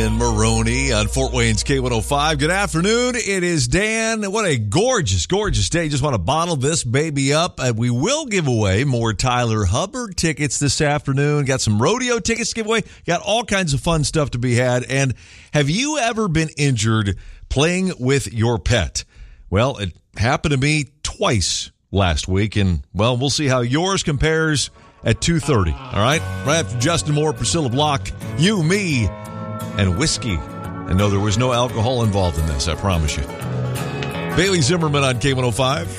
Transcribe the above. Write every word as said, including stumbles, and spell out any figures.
In Maroney on Fort Wayne's K one oh five. Good afternoon. It is Dan. What a gorgeous, gorgeous day. Just want to bottle this baby up. And we will give away more Tyler Hubbard tickets this afternoon. Got some rodeo tickets to give away. Got all kinds of fun stuff to be had. And have you ever been injured playing with your pet? Well, it happened to me twice last week. And, well, we'll see how yours compares at two thirty. All right? Right after Justin Moore, Priscilla Block, you, me, and whiskey. And no, there was no alcohol involved in this, I promise you. Bailey Zimmerman on K one oh five.